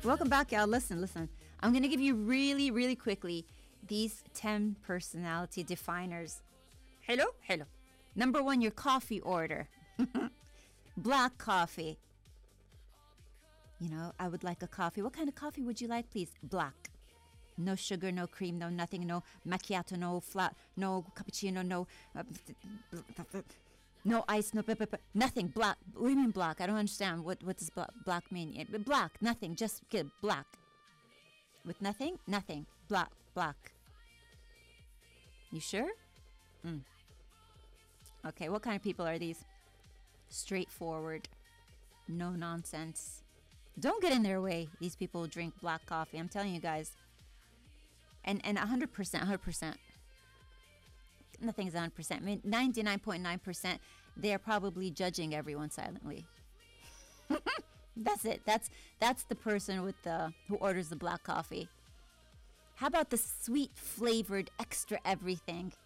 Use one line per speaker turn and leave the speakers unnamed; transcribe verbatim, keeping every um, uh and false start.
Welcome back, y'all. Listen, listen. I'm going to give you really, really quickly these ten personality definers. Hello? Hello. Number one, your coffee order. Black coffee. You know, I would like a coffee. What kind of coffee would you like, please? Black. No sugar, no cream, no nothing, no macchiato, no flat, no cappuccino, no uh, no ice, no b- b- b- nothing. Black. What do you mean black? I don't understand. What what does black, black mean? Yeah, black, nothing. Just get black. With nothing, nothing. Black, black. You sure? Mm. Okay. What kind of people are these? Straightforward, no nonsense. Don't get in their way. These people drink black coffee. I'm telling you guys. And and one hundred percent, one hundred percent. Nothing's one hundred percent. I mean, ninety-nine point nine percent, they're probably judging everyone silently. That's it. That's that's the person with the who orders the black coffee. How about the sweet flavored extra everything?